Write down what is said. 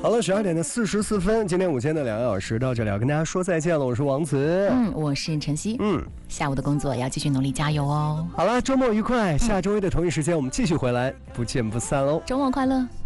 好了，12:44，今天午间的2个小时到这里要跟大家说再见了。我是王子， 我是晨曦，下午的工作要继续努力加油哦。 好了，周末愉快，下周一的同一时间我们继续回来，不见不散喽。 周末快乐。